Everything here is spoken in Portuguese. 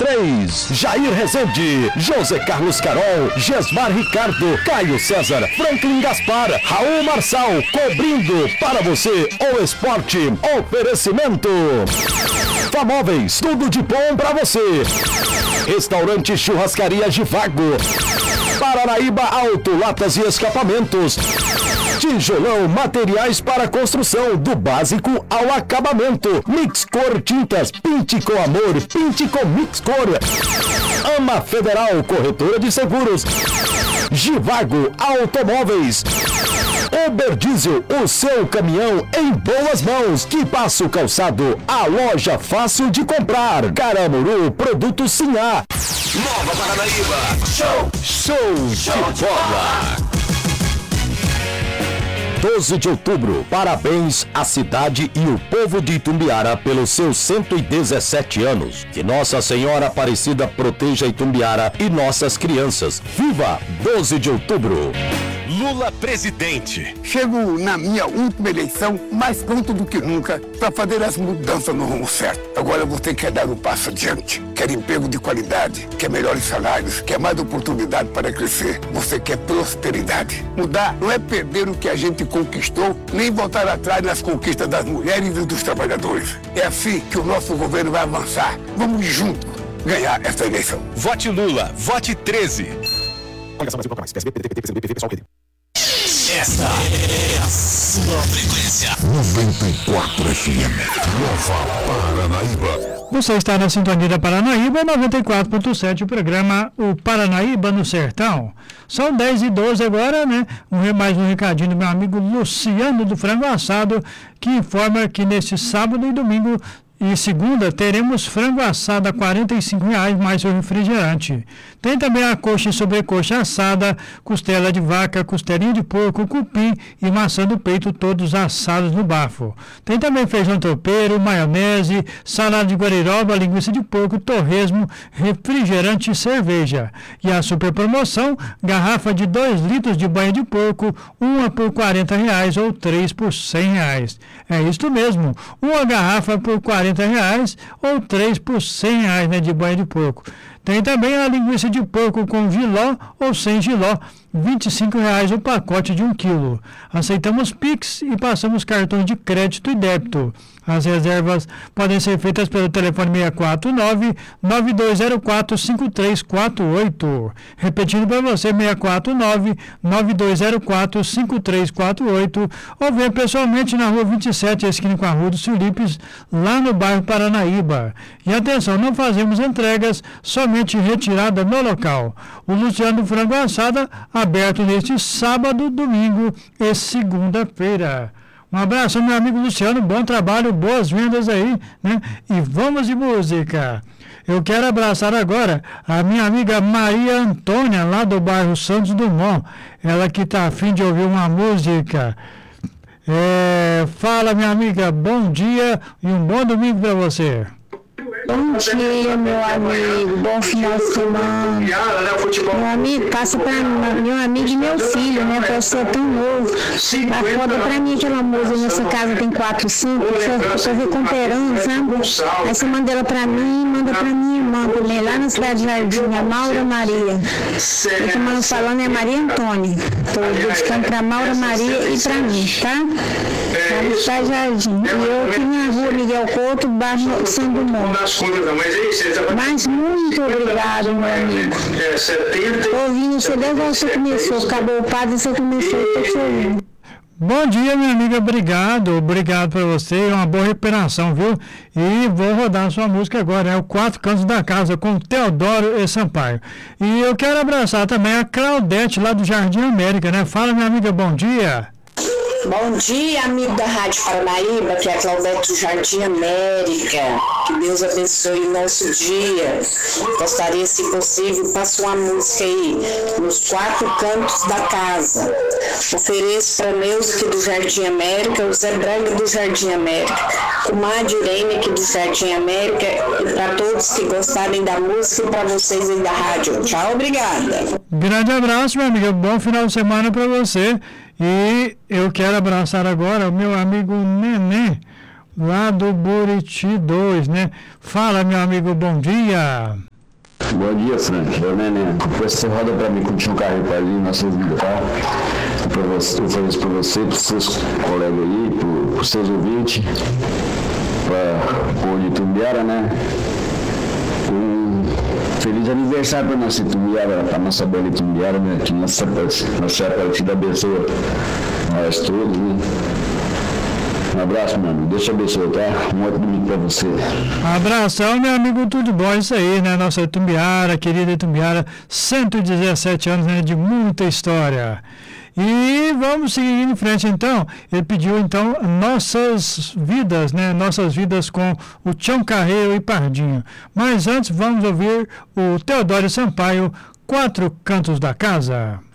33. Jair Rezende, José Carlos Carol, Gesmar Ricardo, Caio César, Franklin Gaspar, Raul Marçal, cobrindo para você o esporte. Oferecimento Famóveis, tudo de bom para você. Restaurante Churrascaria Givago, Paranaíba Auto, Latas e Escapamentos, Tijolão, materiais para construção, do básico ao acabamento. Mixcor Tintas, pinte com amor, pinte com Mixcor. Ama Federal, corretora de seguros. Givago Automóveis. Uber Diesel, o seu caminhão em boas mãos. Que Passo Calçado, a loja fácil de comprar. Caramuru, produtos Sinhá. Nova Paranaíba, show de bola. 12 de outubro, parabéns à cidade e o povo de Itumbiara pelos seus 117 anos. Que Nossa Senhora Aparecida proteja Itumbiara e nossas crianças. Viva 12 de outubro! Lula presidente. Chego na minha última eleição mais pronto do que nunca para fazer as mudanças no rumo certo. Agora você quer dar um passo adiante, quer emprego de qualidade, quer melhores salários, quer mais oportunidade para crescer. Você quer prosperidade. Mudar não é perder o que a gente conquistou, nem voltar atrás nas conquistas das mulheres e dos trabalhadores. É assim que o nosso governo vai avançar. Vamos juntos ganhar essa eleição. Vote Lula, vote 13. Esta é a sua frequência. 94 FM, Nova Paranaíba. Você está na sintonia da Paranaíba, 94.7, o programa O Paranaíba no Sertão. São 10h12 agora, né? Mais um recadinho do meu amigo Luciano do Frango Assado, que informa que neste sábado e domingo e segunda teremos frango assado a R$ 45,00 mais o refrigerante. Tem também a coxa e sobrecoxa assada, costela de vaca, costelinha de porco, cupim e maçã do peito, todos assados no bafo. Tem também feijão tropeiro, maionese, salada de guariroba, linguiça de porco, torresmo, refrigerante e cerveja. E a super promoção, garrafa de 2 litros de banha de porco, uma por R$ 40,00 ou 3 por R$ 100,00. É isto mesmo, uma garrafa por R$ 40,00 ou 3 por R$ 100,00, né, de banha de porco. Tem também a linguiça de porco com jiló ou sem jiló, R$ 25,00 o pacote de 1 quilo. Aceitamos Pix e passamos cartões de crédito e débito. As reservas podem ser feitas pelo telefone 649-9204-5348. Repetindo para você, 649-9204-5348. Ou venha pessoalmente na rua 27, esquina com a rua dos Filipes, lá no bairro Paranaíba. E atenção, não fazemos entregas, somente retirada no local. O Luciano do Frango Assada, aberto neste sábado, domingo e segunda-feira. Um abraço, meu amigo Luciano, bom trabalho, boas vendas aí, né? E vamos de música. Eu quero abraçar agora a minha amiga Maria Antônia, lá do bairro Santos Dumont. Ela que está a fim de ouvir uma música. Fala, minha amiga, bom dia e um bom domingo para você. Bom dia, meu amigo. Bom final de semana. Meu amigo, passa para meu amigo e meu filho, né? Pra ser tão novo. Tá foda pra mim aquela música. Nessa casa tem 4, 5. Eu tô recuperando, sabe? Aí você manda ela pra mim e manda pra minha irmã também, lá na cidade de Jardim, a Maura Maria. Eu tô falando é Maria Antônia. Tô dedicando pra Maura Maria e pra mim, tá? Lá no cidade de Jardim. E eu aqui na rua Miguel Couto, bairro São Dumont. Mas muito obrigado, meu amigo. Ouvindo você desde que você começou, acabou o padre, você começou, eu tô te ouvindo. Bom dia, minha amiga, obrigado para você, uma boa recuperação, viu? E vou rodar a sua música agora, é o Quatro Cantos da Casa, com Teodoro e Sampaio. E eu quero abraçar também a Claudete, lá do Jardim América, né? Fala, minha amiga, bom dia. Bom dia, amigo da Rádio Paranaíba, que é a Claudete do Jardim América. Que Deus abençoe o nosso dia. Gostaria, se possível, passar uma música aí, nos 4 cantos da casa. Ofereço para Neuza aqui do Jardim América, o Zé Branco do Jardim América, o Comadre Irene aqui do Jardim América, e para todos que gostarem da música e para vocês aí da rádio. Tchau, obrigada. Grande abraço, minha amiga. Bom final de semana para você. E eu quero abraçar agora o meu amigo Nenê, lá do Buriti 2, né? Fala, meu amigo, bom dia. Bom dia, Frank. Eu, Nenê. Depois você roda pra mim curtir um carro para ali na sua vida, tá? Eu faço isso pra você, pros seus colegas aí, pros seus ouvintes, pra pôr de Tumbiara, né? Feliz aniversário para nossa Tumbiara, para nossa bela Tumbiara, né? Que nossa partida abençoa nós todos, né? Um abraço, mano. Deus te abençoe, tá? Um ótimo domingo pra você. Abração, meu amigo, tudo bom? Isso aí, né? Nossa Itumbiara, querida Itumbiara, 117 anos, né? De muita história. E vamos seguir em frente, então. Ele pediu, então, Nossas Vidas, né? Nossas Vidas com o Tião Carreiro e Pardinho. Mas antes, vamos ouvir o Teodoro Sampaio, Quatro Cantos da Casa.